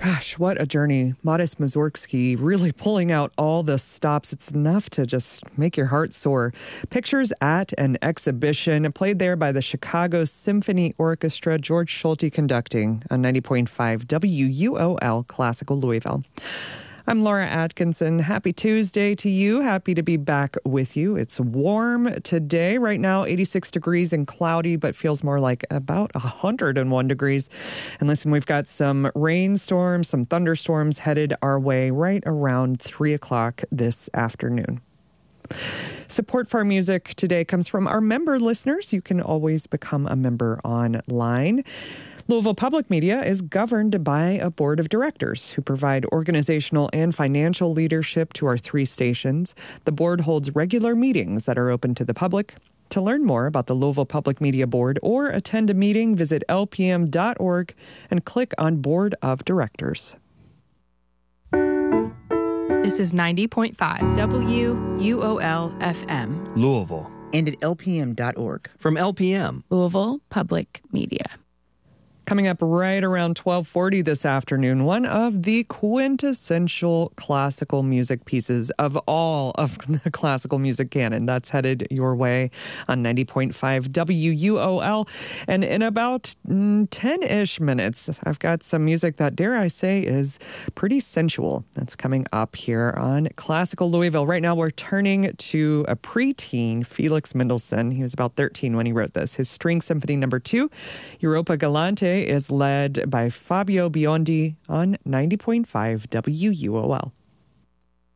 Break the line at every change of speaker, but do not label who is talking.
Gosh, what a journey. Modest Mussorgsky really pulling out all the stops. It's enough to just make your heart soar. Pictures at an exhibition played there by the Chicago Symphony Orchestra, George Schulte conducting on 90.5 WUOL Classical Louisville. I'm Laura Atkinson. Happy Tuesday to you. Happy to be back with you. It's warm today. Right now, 86 degrees and cloudy, but feels more like about 101 degrees. And listen, we've got some rainstorms, some thunderstorms headed our way right around 3 o'clock this afternoon. Support for our music today comes from our member listeners. You can always become a member online. Louisville Public Media is governed by a board of directors who provide organizational and financial leadership to our 3 stations. The board holds regular meetings that are open to the public. To learn more about the Louisville Public Media Board or attend a meeting, visit lpm.org and click on Board of Directors.
This is 90.5 WUOL FM.
Louisville.
And at lpm.org.
From LPM.
Louisville Public Media.
Coming up right around 12:40 this afternoon, one of the quintessential classical music pieces of all of the classical music canon. That's headed your way on 90.5 WUOL. And in about 10-ish minutes, I've got some music that, dare I say, is pretty sensual. That's coming up here on Classical Louisville. Right now, we're turning to a preteen, Felix Mendelssohn. He was about 13 when he wrote this. His String Symphony No. 2, Europa Galante, is led by Fabio Biondi on 90.5 WUOL.